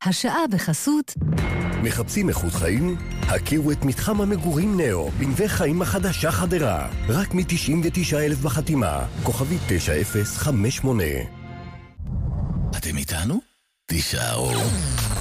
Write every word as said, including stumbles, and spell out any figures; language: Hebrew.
השעה בחסות. מחפשים איכות חיים? הכירו את מתחם המגורים נאו בנווה חיים החדשה חדרה. רק מ-תשעים ותשעה אלף בחתימה. כוכבי תשע אפס חמש שמונה. אתם איתנו? תישארו.